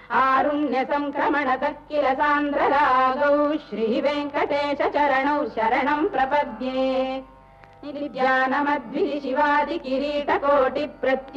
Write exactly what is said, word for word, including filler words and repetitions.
आरुण्य संक्रमणतः किल सान्द्ररागौ श्रीवेङ्कटेश चरणौ शरणम् प्रपद्ये। निद्यानमद्भिः शिवादि किरीटकोटि प्रत्युत